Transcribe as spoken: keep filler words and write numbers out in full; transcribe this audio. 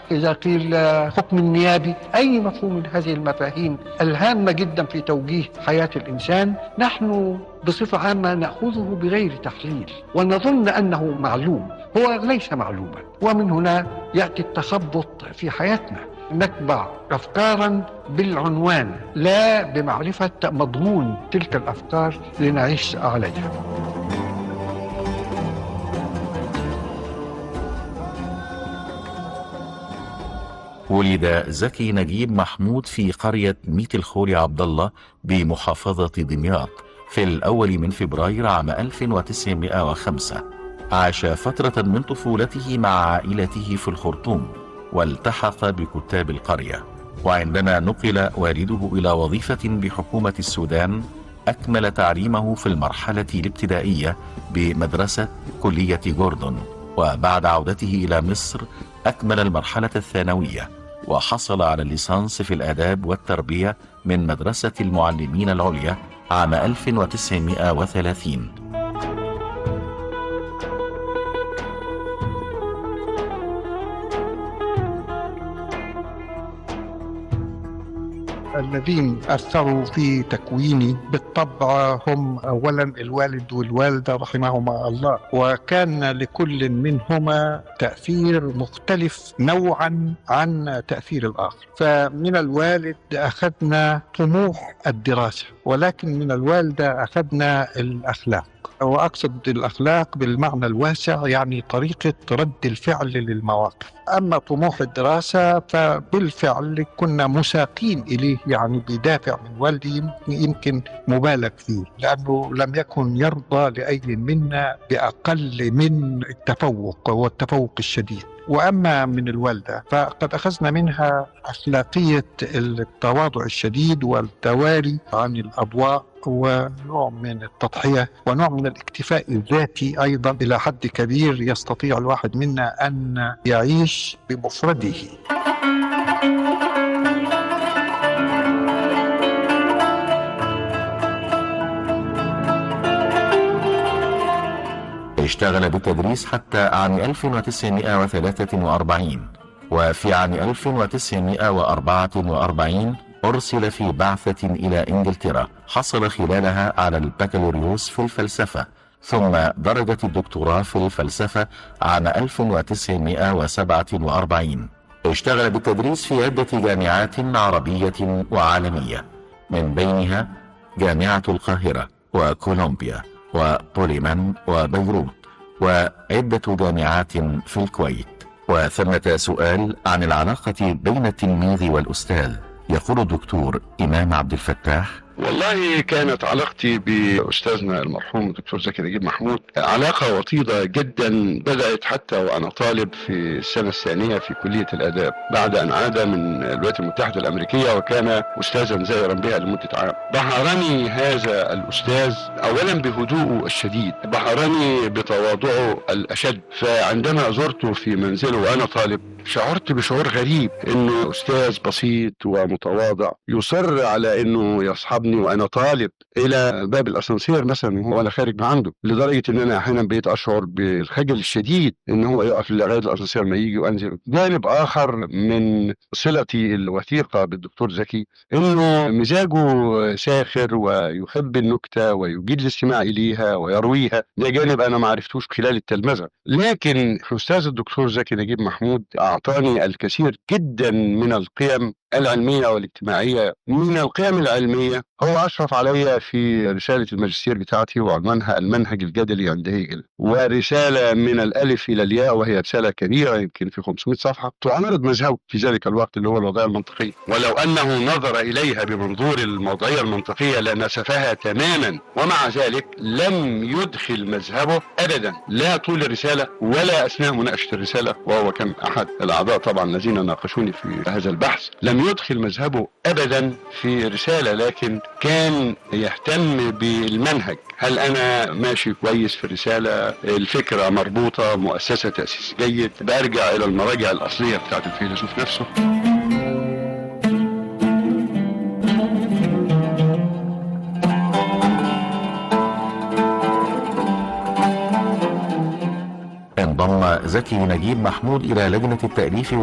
إذا قيل حكم النيابي، أي مفهوم من هذه المفاهيم الهامة جدا في توجيه حياة الإنسان نحن بصفة عامة نأخذه بغير تحليل ونظن أنه معلوم، هو ليس معلوما. ومن هنا يأتي التخبط في حياتنا، نتبع أفكارا بالعنوان لا بمعرفة مضمون تلك الأفكار لنعيش عليها. ولد زكي نجيب محمود في قرية ميت الخوري عبد الله بمحافظة دمياط في الأول من فبراير عام ألف وتسعمائة وخمسة. عاش فترة من طفولته مع عائلته في الخرطوم، والتحق بكتاب القرية، وعندما نقل والده إلى وظيفة بحكومة السودان أكمل تعليمه في المرحلة الابتدائية بمدرسة كلية جوردون، وبعد عودته إلى مصر أكمل المرحلة الثانوية وحصل على الليسانس في الآداب والتربية من مدرسة المعلمين العليا عام ألف وتسعمائة وثلاثين. الذين أثروا في تكويني بالطبع هم أولا الوالد والوالدة رحمهما الله، وكان لكل منهما تأثير مختلف نوعا عن تأثير الآخر. فمن الوالد أخذنا طموح الدراسة، ولكن من الوالدة أخذنا الأخلاق، وأقصد الأخلاق بالمعنى الواسع، يعني طريقة رد الفعل للمواقف. أما طموح الدراسة فبالفعل كنا مساقين إليه، يعني بدافع من والدي يمكن مبالغ فيه، لأنه لم يكن يرضى لأي منا بأقل من التفوق والتفوق الشديد. وأما من الوالدة فقد أخذنا منها أخلاقية التواضع الشديد والتواري عن الأضواء، ونوع من التضحية، ونوع من الاكتفاء الذاتي أيضا إلى حد كبير يستطيع الواحد منا أن يعيش بمفرده. اشتغل بالتدريس حتى عام ألف وتسعمائة وثلاثة وأربعين، وفي عام ألف وتسعمائة وأربعة وأربعين أرسل في بعثة إلى إنجلترا، حصل خلالها على البكالوريوس في الفلسفة، ثم درجة الدكتوراه في الفلسفة عام ألف وتسعمائة وسبعة وأربعين. اشتغل بالتدريس في عدة جامعات عربية وعالمية، من بينها جامعة القاهرة وكولومبيا وبوليمان وبيروت، وعدة جامعات في الكويت. وثمة سؤال عن العلاقة بين التلميذ والأستاذ، يقول الدكتور إمام عبد الفتاح: والله كانت علاقتي بأستاذنا المرحوم الدكتور زكي نجيب محمود علاقة وطيدة جدا، بدأت حتى وأنا طالب في السنة الثانية في كلية الآداب بعد أن عاد من الولايات المتحدة الأمريكية، وكان أستاذا زائرا بها لمدة عام. بهرني هذا الأستاذ أولا بهدوءه الشديد، بهرني بتواضعه الأشد. فعندما زرته في منزله وأنا طالب شعرت بشعور غريب، انه استاذ بسيط ومتواضع يصر على انه يصحبني وانا طالب الى باب الاسانسير مثلا وانا خارج من عنده، لدرجه ان انا احيانا بقيت اشعر بالخجل الشديد ان هو يقف لغايه الاسانسير ما يجي وانزل. جانب اخر من صلتي الوثيقه بالدكتور زكي انه مزاجه ساخر ويحب النكته ويجيد الاستماع اليها ويرويها. ده جانب انا ما عرفتوش خلال التلمذه، لكن استاذ الدكتور زكي نجيب محمود أعطاني الكثير جدا من القيم العلمية والاجتماعية. من القيم العلمية هو أشرف علي في رسالة الماجستير بتاعتي وعنوانها المنهج الجدلي عند هيجل، ورسالة من الألف إلى الياء وهي رسالة كبيرة يمكن في خمسمائة صفحة تعارض مذهبه في ذلك الوقت اللي هو الوضعية المنطقية، ولو أنه نظر إليها بمنظور الموضوعية المنطقية لنسفها تماما، ومع ذلك لم يدخل مذهبه أبدا لا طول الرسالة ولا أثناء مناقشة الرسالة، وهو كان أحد الأعضاء طبعا الذين ناقشوني في هذا البحث. لم يدخل مذهبه أبدا في رسالة، لكن كان يهتم بالمنهج. هل أنا ماشي كويس في الرسالة؟ الفكرة مربوطة، مؤسسة تأسيس جيد، برجع إلى المراجع الأصلية بتاعت الفيلسوف نفسه. انضم زكي نجيب محمود إلى لجنة التأليف